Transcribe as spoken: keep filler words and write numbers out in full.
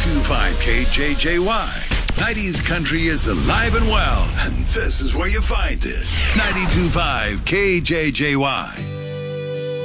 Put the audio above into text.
two point five K J J Y. nineties country is alive and well, and this is where you find it. ninety-two point five K J J Y.